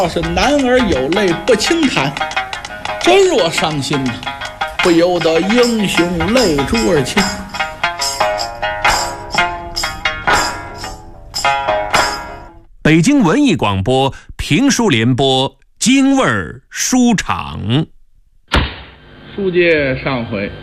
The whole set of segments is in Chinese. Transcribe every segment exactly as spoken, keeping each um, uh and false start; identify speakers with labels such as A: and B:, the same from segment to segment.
A: 要是男儿有泪不轻弹，真若伤心呐，不由得英雄泪珠儿倾。
B: 北京文艺广播评书联播京味儿书场。
A: 书接上回，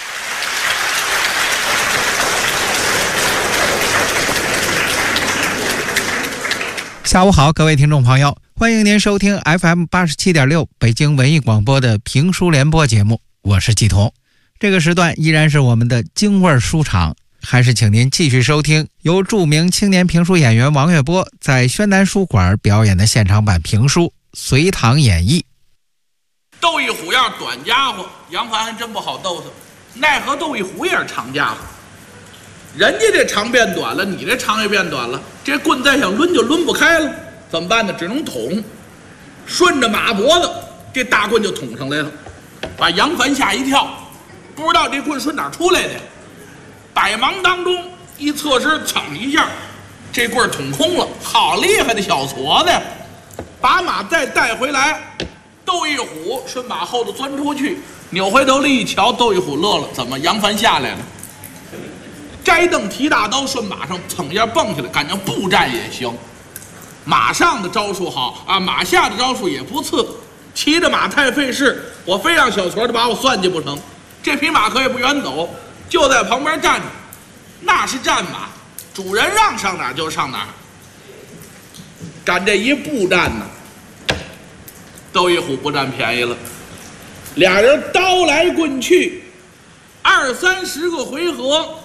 C: 下午好，各位听众朋友，欢迎您收听 F M 八十七点六 北京文艺广播的评书联播节目，我是季彤。这个时段依然是我们的京味书场，还是请您继续收听由著名青年评书演员王月波在宣南书馆表演的现场版评书《隋唐演义》。
A: 窦一虎要是短家伙，杨凡还真不好逗他，奈何窦一虎也是长家伙，人家这长变短了，你这长也变短了，这棍再想抡就抡不开了，怎么办呢？只能捅，顺着马脖子，这大棍就捅上来了，把杨凡吓一跳，不知道这棍顺哪儿出来的，百忙当中一侧身，噌一下，这棍捅空了，好厉害的小矬子呀！把马再带回来，窦一虎顺马后头钻出去，扭回头来一瞧，窦一虎乐了，怎么杨凡下来了？摘凳提大刀，顺马上蹭一下蹦起来，感觉步战也行。马上的招数好啊，马下的招数也不次。骑着马太费事，我非让小矬就把我算计不成。这匹马可也不远走，就在旁边站着，那是战马，主人让上哪儿就上哪儿。赶这一步战呢，窦一虎不占便宜了，俩人刀来棍去，二三十个回合。